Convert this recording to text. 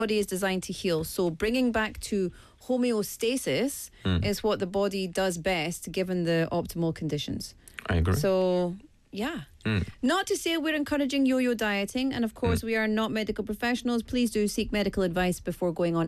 body is designed to heal. So bringing back to homeostasis is what the body does best given the optimal conditions. I agree. So, yeah. Not to say we're encouraging yo-yo dieting, and of course we are not medical professionals. Please do seek medical advice before going on